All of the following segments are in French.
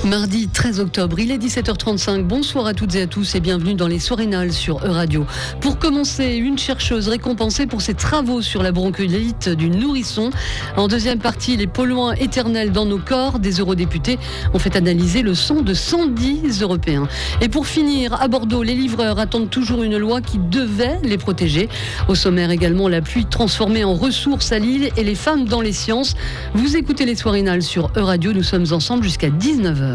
Mardi 13 octobre, il est 17h35. Bonsoir à toutes et à tous et bienvenue dans les Soirinales sur Euradio. Pour commencer, une chercheuse récompensée pour ses travaux sur la bronchiolite du nourrisson. En deuxième partie, les polluants éternels dans nos corps. Des eurodéputés ont fait analyser le sang de 110 Européens. Et pour finir, à Bordeaux, les livreurs attendent toujours une loi qui devait les protéger. Au sommaire également, la pluie transformée en ressources à Lille et les femmes dans les sciences. Vous écoutez les Soirinales sur Euradio. Nous sommes ensemble jusqu'à 19h.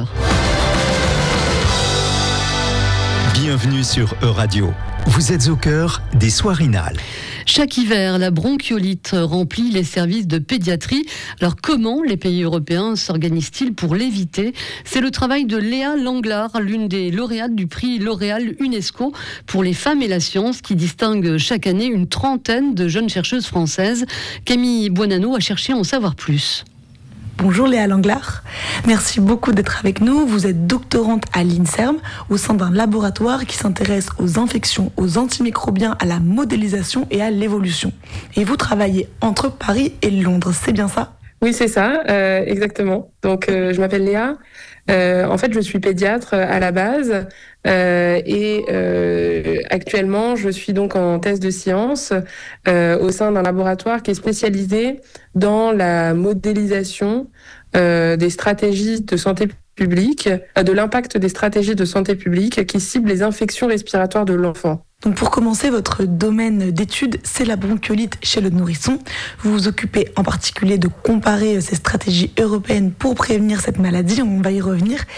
Bienvenue sur Euradio. Vous êtes au cœur des Soirinales. Chaque hiver, la bronchiolite remplit les services de pédiatrie. Alors comment les pays européens s'organisent-ils pour l'éviter ? C'est le travail de Léa Langlard, l'une des lauréates du prix L'Oréal UNESCO pour les femmes et la science, qui distingue chaque année une trentaine de jeunes chercheuses françaises. Camille Buonanno a cherché à en savoir plus. Bonjour Léa Langlard, merci beaucoup d'être avec nous. Vous êtes doctorante à l'INSERM au sein d'un laboratoire qui s'intéresse aux infections, aux antimicrobiens, à la modélisation et à l'évolution. Et vous travaillez entre Paris et Londres, c'est bien ça ? Oui, c'est ça, exactement. Donc, je m'appelle Léa. En fait, je suis pédiatre à la base et actuellement, je suis donc en thèse de sciences au sein d'un laboratoire qui est spécialisé dans la modélisation des stratégies de santé publique, de l'impact des stratégies de santé publique qui ciblent les infections respiratoires de l'enfant. Donc pour commencer, votre domaine d'étude, c'est la bronchiolite chez le nourrisson. Vous vous occupez en particulier de comparer ces stratégies européennes pour prévenir cette maladie, on va y revenir.